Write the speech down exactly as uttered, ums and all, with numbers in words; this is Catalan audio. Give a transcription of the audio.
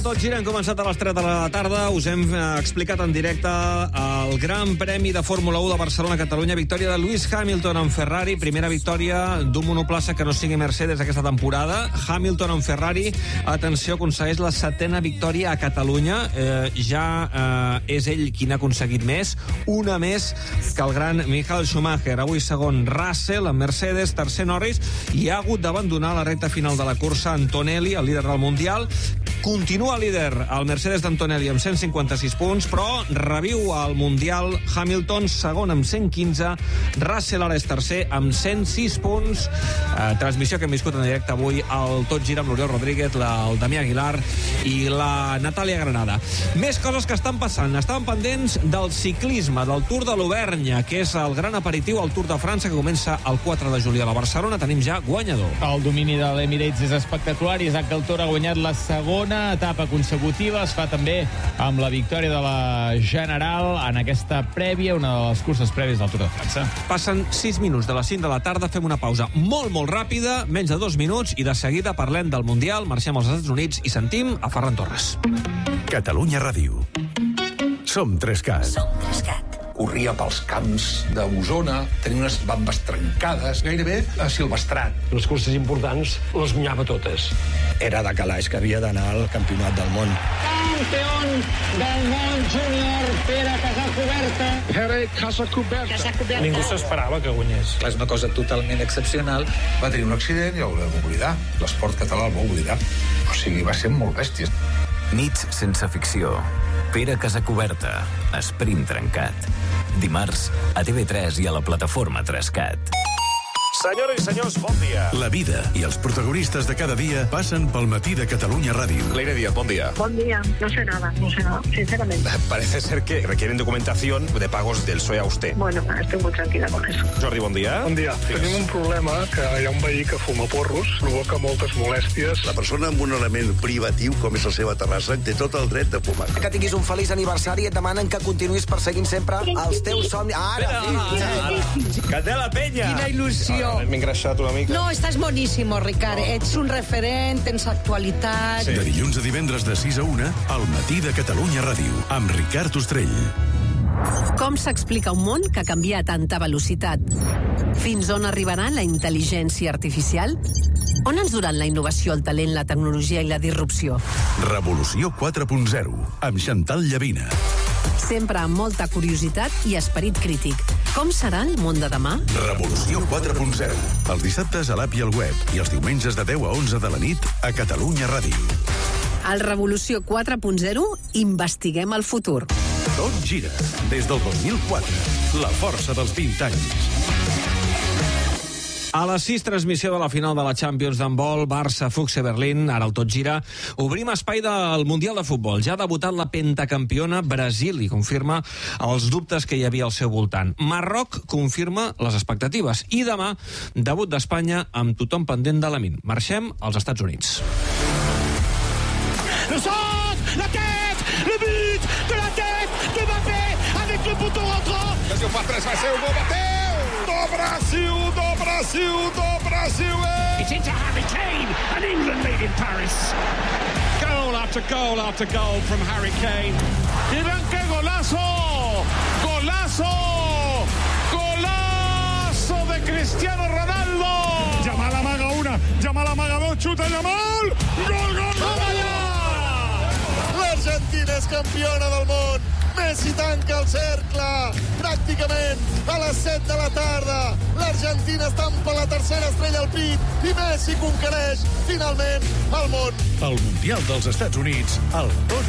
Tot gira, hem començat a les tres de la tarda. Us hem explicat en directe el Gran Premi de Fórmula u de Barcelona-Catalunya. Victòria de Lewis Hamilton en Ferrari. Primera victòria d'un monoplaça que no sigui Mercedes aquesta temporada. Hamilton en Ferrari. Atenció, aconsegueix la setena victòria a Catalunya. Eh, ja eh, és ell qui n'ha aconseguit més. Una més que el gran Michael Schumacher. Avui segon Russell en Mercedes, tercer Norris, i ha hagut d'abandonar la recta final de la cursa Antonelli, el líder del Mundial. Continua líder el Mercedes d'Antonelli amb cent cinquanta-sis punts, però reviu al Mundial Hamilton, segon amb cent quinze, Russell ara és tercer amb cent sis punts. Eh, transmissió que hem viscut en directe avui al Tot Gira amb l'Oriol Rodríguez, la, el Damià Aguilar i la Natàlia Granada. Més coses que estan passant. Estaven pendents del ciclisme, del Tour de l'Auvergne, que és el gran aperitiu al Tour de França, que comença el quatre de juliol a Barcelona. Tenim ja guanyador. El domini de l'Emirates és espectacular. Isaac Galtor ha guanyat la segona etapa consecutiva. Es fa també amb la victòria de la General en aquesta prèvia, una de les curses prèvies del Tour de França. Passen sis minuts de les cinc de la tarda, fem una pausa molt, molt ràpida, menys de dos minuts, i de seguida parlem del Mundial, marxem als Estats Units i sentim a Ferran Torres. Catalunya Ràdio. Som Trescat. Som Trescat. Corria pels camps d'Osona, tenia unes bambes trencades, gairebé silvestrat. Les curses importants les guanyava totes. Era de calaix que havia d'anar al campionat del món. Campió del món júnior, Pere Casacuberta. Pere Casacuberta. Casacuberta. Ningú s'esperava que guanyés. És una cosa totalment excepcional. Va tenir un accident i el vam oblidar. L'esport català el va oblidar. O sigui, va ser molt bèstia. Nits sense ficció. Pere Casacuberta. Esprint trencat. Dimarts a T V tres i a la plataforma Trescat. Senyores i senyors, bon dia. La vida i els protagonistas de cada día pasan pel matí de Catalunya Ràdio. Leire Díaz, bon día. Bon día. No sé nada, no sé nada, sinceramente. Parece ser que requieren documentación de pagos del P S O E a usted. Bueno, estoy muy tranquila con eso. Jordi, bon dia. Bon dia. Digues. Tenim un problema, que hi ha un veí que fuma porros, provoca moltes molèsties. La persona amb un element privatiu, com és la seva terrassa, té tot el dret de fumar. Que tinguis un feliç aniversari i et demanen que continuïs perseguint sempre els teus somnis. Ara, sí. Candela Peña. Quina il·lusió. M'he engreixat una mica. No, estàs boníssim, Ricard. Oh. Ets un referent, tens actualitat. Sí. De dilluns a divendres de sis a una, al matí de Catalunya Ràdio, amb Ricard Ostrell. Com s'explica un món que canvia a tanta velocitat? Fins on arribarà la intel·ligència artificial? On ens duran la innovació, el talent, la tecnologia i la disrupció? Revolució quatre punt zero, amb Chantal Llavina. Sempre amb molta curiositat i esperit crític. Com serà el món de demà? Revolució quatre punt zero. Els dissabtes a l'app i al web i els diumenges de deu a onze de la nit a Catalunya Ràdio. Al Revolució quatre punt zero investiguem el futur. Tot gira des del dos mil quatre. La força dels vint anys. A les sis, transmissió de la final de la Champions d'handbol, Barça, Fuchse, Berlín, ara el Tot Gira. Obrim espai del Mundial de Futbol. Ja ha debutat la pentacampiona Brasil i confirma els dubtes que hi havia al seu voltant. Marroc confirma les expectatives. I demà, debut d'Espanya amb tothom pendent de la min. Marxem als Estats Units. Le centre, la tête, le but de la tête de Mbappé avec le bouton rentrant. Brasil para trás, vai ser o gol, bateu! Do Brasil, do Brasil, do Brasil! It's into Harry Kane and England lead in Paris. Goal after goal after goal from Harry Kane. Miren qué golazo! Golazo! Golazo de Cristiano Ronaldo! Yamal amaga una, Yamal amaga dos, xuta Yamal! Gol, gol, gol! L'Argentina és campiona del món. Messi tanca el cercle. Pràcticament a les set de la tarda. L'Argentina estampa la tercera estrella al pit i Messi conquereix finalment el món. El Mundial dels Estats Units, el Tot